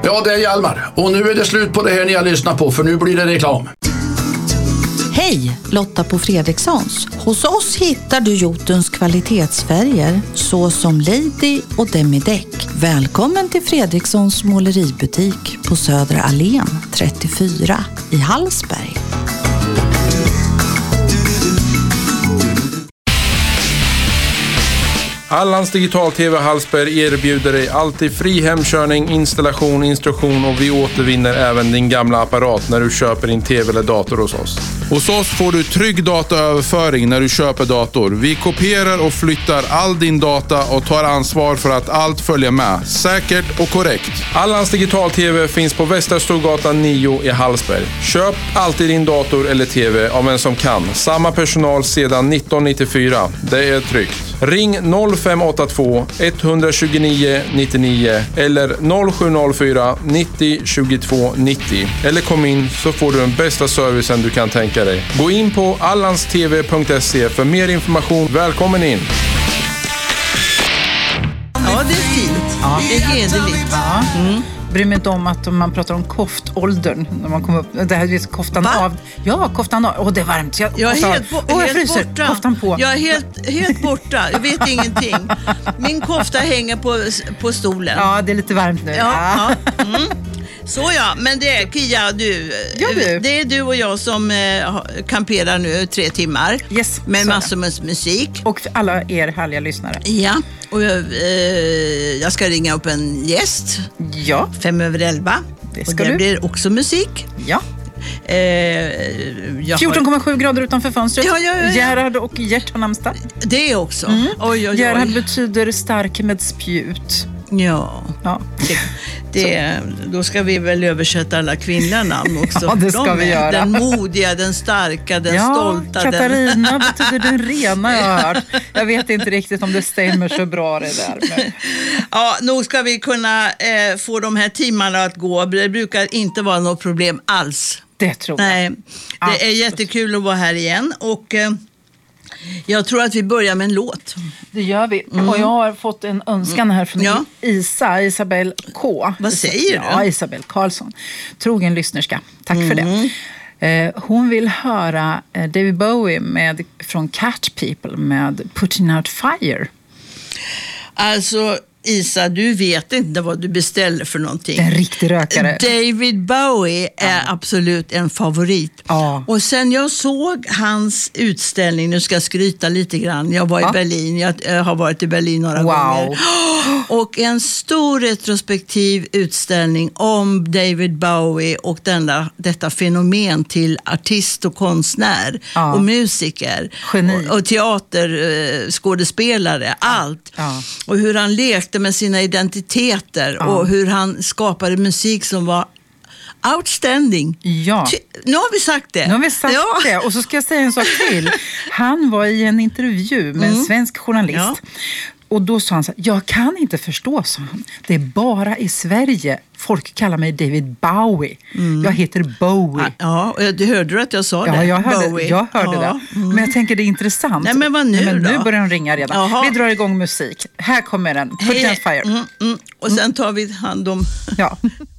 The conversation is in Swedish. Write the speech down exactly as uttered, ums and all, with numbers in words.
Ja, det är Hjalmar. Och nu är det slut på det här ni har lyssnat på, för nu blir det reklam. Hej, Lotta på Fredrikssons. Hos oss hittar du Jotuns kvalitetsfärger såsom Lady och Demi-Deck. Välkommen till Fredrikssons måleributik på Södra Allén trettiofyra i Hallsberg. Allans Digital-T V Hallsberg erbjuder dig alltid fri hemkörning, installation, instruktion och vi återvinner även din gamla apparat när du köper din tv eller dator hos oss. Hos oss får du trygg dataöverföring när du köper dator. Vi kopierar och flyttar all din data och tar ansvar för att allt följer med, säkert och korrekt. Allans Digital-T V finns på Västerstorgatan nio i Hallsberg. Köp alltid din dator eller tv av en som kan. Samma personal sedan nittonhundranittiofyra. Det är tryggt. Ring noll fem åtta två ett två nio nio nio eller noll sju noll fyra nittio tjugotvå nittio eller kom in så får du den bästa servicen du kan tänka dig. Gå in på allanstv punkt se för mer information. Välkommen in! Ja, det är fint. Ja. Det är hederligt. Ja. Mm. Bryr mig inte om att man pratar om koftåldern när man kommer upp. Det här är koftan Va? av. Ja, koftan av. Åh, det är varmt. Jag, jag är så, helt, bo- åh, jag helt fryser. borta. Koftan på. Jag är helt, helt borta. Jag vet ingenting. Min kofta hänger på, på stolen. Ja, det är lite varmt nu. Ja, ja. Mm. Så ja, men det är Kia, du, ja, du. Det är du och jag som eh, kamperar nu tre timmar. Yes, med massor med musik. Och för alla er härliga lyssnare. Ja, och jag, eh, jag ska ringa upp en gäst. Ja. Fem över elva. Det ska och det du. blir också musik. Ja. Eh, fjorton komma sju grader utanför fönstret. Ja, ja, ja, ja. Gerhard och Gert har namnsdag. Det också. Mm. Oj, oj, oj. Gerhard betyder stark med spjut. Ja. Ja. Det, det, då ska vi väl översätta alla kvinnliga namn också. Ja, det ska De vi är göra. Den modiga, den starka, den ja, stolta. Katarina den... betyder den rena, jag har hört. Jag vet inte riktigt om det stämmer så bra det där. Men... Ja, nog ska vi kunna eh, få de här timmarna att gå. Det brukar inte vara något problem alls. Det tror jag. Nej, det Absolut. är jättekul att vara här igen. Och eh, jag tror att vi börjar med en låt. Det gör vi. Mm. Och jag har fått en önskan här från ja. Isa, Isabel K. Vad säger du? Ja, Isabel Karlsson. Trogen lyssnerska. Tack mm. för det. Eh, hon vill höra eh, David Bowie med, från Cat People med Putting Out Fire. Alltså... Isa, du vet inte vad du beställer för någonting. En riktig rökare. David Bowie är ja. absolut en favorit. Ja. Och sen jag såg hans utställning, nu ska jag skryta lite grann. Jag var ja. i Berlin, jag har varit i Berlin några wow. gånger. Och en stor retrospektiv utställning om David Bowie och denna, detta fenomen till artist och konstnär ja. och musiker. Geni. Och, och teaterskådespelare, ja. allt. Ja. Och hur han lekte med sina identiteter ja. och hur han skapade musik som var outstanding. Ja. Nu har vi sagt det. Nu har vi sagt ja. det. Och så ska jag säga en sak till. Han var i en intervju med mm. en svensk journalist. Ja. Och då sa han så här, jag kan inte förstå, sa han. Det är bara i Sverige folk kallar mig David Bowie. Mm. Jag heter Bowie. Ja, du hörde att jag sa det? Ja, jag hörde, Bowie. jag hörde ja. det. Men jag tänker det är intressant. Nej, men vad nu Nej, men då? Nu börjar den ringa redan. Jaha. Vi drar igång musik. Här kommer den. Put Hej. on fire. Mm, mm. Och sen tar vi hand om... Ja.